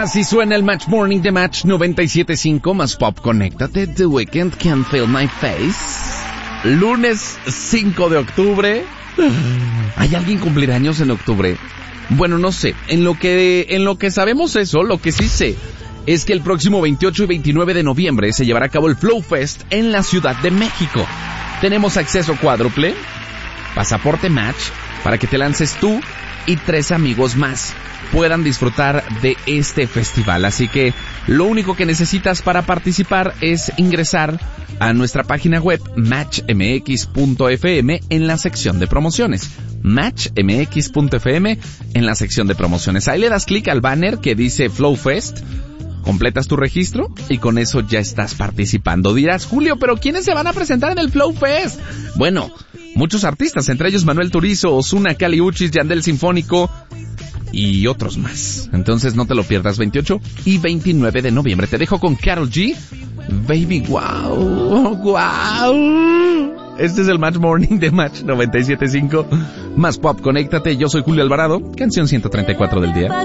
Así suena el Match Morning de Match 97.5 más Pop. Conéctate. The Weeknd, Can't Feel My Face. Lunes 5 de octubre. ¿Hay alguien cumplir años en octubre? Bueno, no sé. En lo que sabemos eso, lo que sí sé es que el próximo 28 y 29 de noviembre se llevará a cabo el Flow Fest en la Ciudad de México. Tenemos acceso cuádruple, pasaporte Match, para que te lances tú y 3 amigos más puedan disfrutar de este festival. Así que lo único que necesitas para participar es ingresar a nuestra página web matchmx.fm en la sección de promociones. matchmx.fm en la sección de promociones. Ahí le das clic al banner que dice Flow Fest, completas tu registro y con eso ya estás participando. Dirás, Julio, ¿pero quiénes se van a presentar en el Flow Fest? Bueno, muchos artistas, entre ellos Manuel Turizo, Ozuna, Kali Uchis, Yandel Sinfónico y otros más. Entonces no te lo pierdas, 28 y 29 de noviembre. Te dejo con Karol G, Baby Wow, wow. Este es el Match Morning de Match 97.5 más Pop. Conéctate, yo soy Julio Alvarado, canción 134 del día.